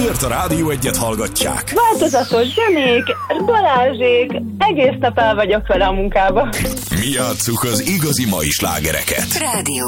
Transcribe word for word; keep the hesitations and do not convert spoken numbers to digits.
miért a Rádió Egyet hallgatják? Változatos zenék, Balázsék, egész nap el vagyok vele a munkába. Mi játsszuk az igazi mai slágereket. Rádió